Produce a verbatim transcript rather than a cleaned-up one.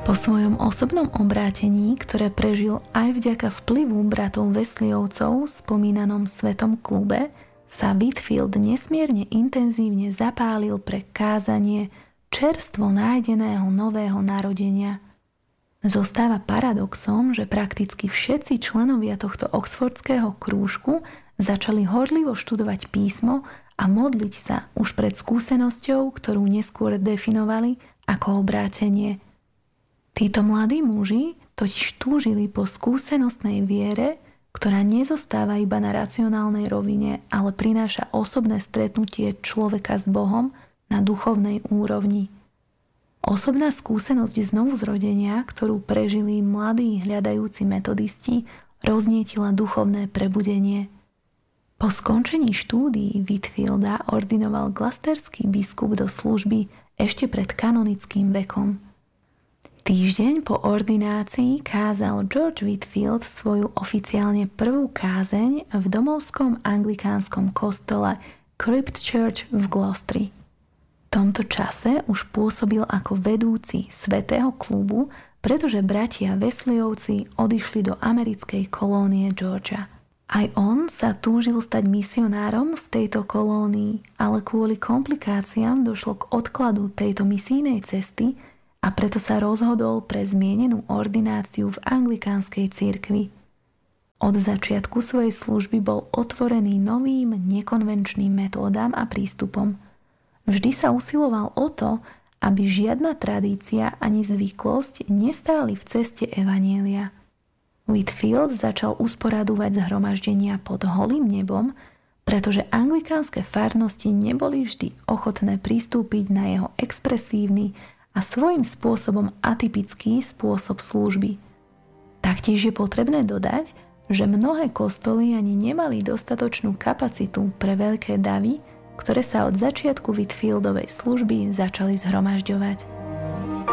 Po svojom osobnom obrátení, ktoré prežil aj vďaka vplyvu bratov Wesleyovcov v spomínanom Svetom klube, sa Whitefield nesmierne intenzívne zapálil pre kázanie čerstvo nájdeného nového narodenia. Zostáva paradoxom, že prakticky všetci členovia tohto oxfordského krúžku začali horlivo študovať písmo a modliť sa už pred skúsenosťou, ktorú neskôr definovali ako obrátenie. Títo mladí muži totiž túžili po skúsenostnej viere, ktorá nezostáva iba na racionálnej rovine, ale prináša osobné stretnutie človeka s Bohom na duchovnej úrovni. Osobná skúsenosť znovuzrodenia, ktorú prežili mladí hľadajúci metodisti, roznietila duchovné prebudenie. Po skončení štúdií Whitefielda ordinoval glasterský biskup do služby ešte pred kanonickým vekom. Týždeň po ordinácii kázal George Whitefield svoju oficiálne prvú kázeň v domovskom anglikánskom kostole Crypt Church v Gloucestri. V tomto čase už pôsobil ako vedúci Svätého klubu, pretože bratia Wesleyovci odišli do americkej kolónie Georgia. Aj on sa túžil stať misionárom v tejto kolónii, ale kvôli komplikáciám došlo k odkladu tejto misijnej cesty a preto sa rozhodol pre zmienenú ordináciu v anglikánskej cirkvi. Od začiatku svojej služby bol otvorený novým, nekonvenčným metódam a prístupom. Vždy sa usiloval o to, aby žiadna tradícia ani zvyklosť nestáli v ceste evanjelia. Whitefield začal usporadúvať zhromaždenia pod holým nebom, pretože anglikánske farnosti neboli vždy ochotné pristúpiť na jeho expresívny a svojím spôsobom atypický spôsob služby. Taktiež je potrebné dodať, že mnohé kostoly ani nemali dostatočnú kapacitu pre veľké davy, ktoré sa od začiatku Whitefieldovej služby začali zhromažďovať.